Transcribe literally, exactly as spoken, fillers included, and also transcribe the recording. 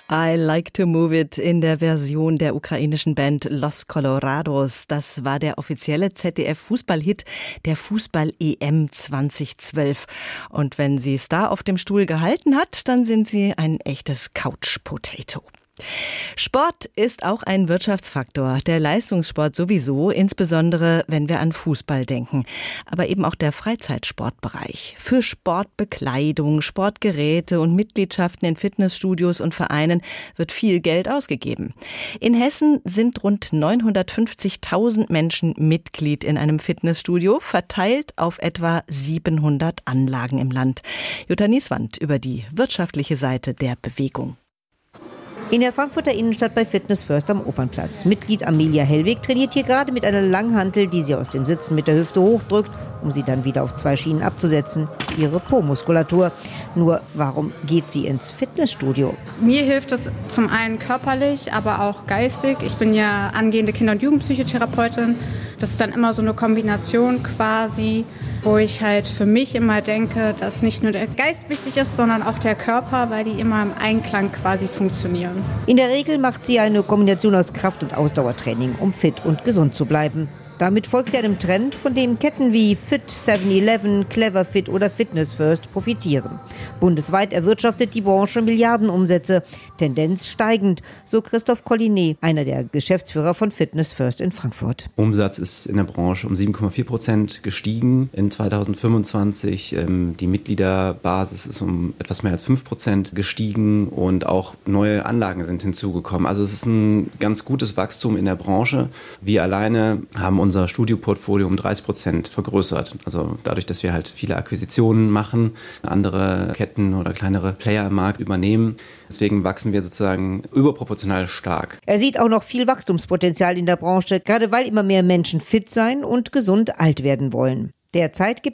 I Like to Move It in der Version der ukrainischen Band Los Colorados. Das war der offizielle Z D F-Fußballhit der Fußball-E M zweitausendzwölf. Und wenn sie es da auf dem Stuhl gehalten hat, dann sind sie ein echtes Couch-Potato. Sport ist auch ein Wirtschaftsfaktor, der Leistungssport sowieso, insbesondere wenn wir an Fußball denken, aber eben auch der Freizeitsportbereich. Für Sportbekleidung, Sportgeräte und Mitgliedschaften in Fitnessstudios und Vereinen wird viel Geld ausgegeben. In Hessen sind rund neunhundertfünfzigtausend Menschen Mitglied in einem Fitnessstudio, verteilt auf etwa siebenhundert Anlagen im Land. Jutta Nieswand über die wirtschaftliche Seite der Bewegung. In der Frankfurter Innenstadt bei Fitness First am Opernplatz. Mitglied Amelia Hellwig trainiert hier gerade mit einer Langhantel, die sie aus dem Sitzen mit der Hüfte hochdrückt, um sie dann wieder auf zwei Schienen abzusetzen. Ihre Po-Muskulatur. Nur, warum geht sie ins Fitnessstudio? Mir hilft es zum einen körperlich, aber auch geistig. Ich bin ja angehende Kinder- und Jugendpsychotherapeutin. Das ist dann immer so eine Kombination quasi, wo ich halt für mich immer denke, dass nicht nur der Geist wichtig ist, sondern auch der Körper, weil die immer im Einklang quasi funktionieren. In der Regel macht sie eine Kombination aus Kraft- und Ausdauertraining, um fit und gesund zu bleiben. Damit folgt sie einem Trend, von dem Ketten wie Fit, seven eleven, Clever Fit oder Fitness First profitieren. Bundesweit erwirtschaftet die Branche Milliardenumsätze, Tendenz steigend, so Christoph Collinet, einer der Geschäftsführer von Fitness First in Frankfurt. Umsatz ist in der Branche um sieben Komma vier Prozent gestiegen in zweitausendfünfundzwanzig. Die Mitgliederbasis ist um etwas mehr als fünf Prozent gestiegen und auch neue Anlagen sind hinzugekommen. Also es ist ein ganz gutes Wachstum in der Branche. Wir alleine haben unser Studioportfolio um dreißig Prozent vergrößert. Also dadurch, dass wir halt viele Akquisitionen machen, andere Ketten oder kleinere Player im Markt übernehmen. Deswegen wachsen wir sozusagen überproportional stark. Er sieht auch noch viel Wachstumspotenzial in der Branche, gerade weil immer mehr Menschen fit sein und gesund alt werden wollen. Derzeit gibt